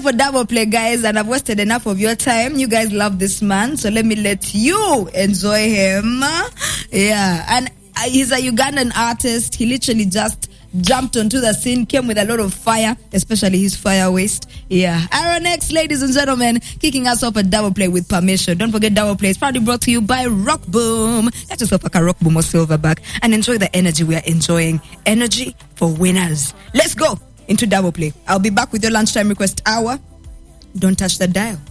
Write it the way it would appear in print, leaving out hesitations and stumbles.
time for double play, guys, and I've wasted enough of your time. You guys love this man, so let me let you enjoy him. Yeah, and he's a Ugandan artist. He literally just jumped onto the scene, came with a lot of fire, especially his fire waist. Yeah. Aaron X, ladies and gentlemen, kicking us off at Double Play with permission. Don't forget, Double Play is proudly brought to you by Rock Boom. Get yourself like a Rock Boom or Silverback and enjoy the energy we are enjoying. Energy for winners. Let's go into Double Play. I'll be back with your lunchtime request hour. Don't touch the dial.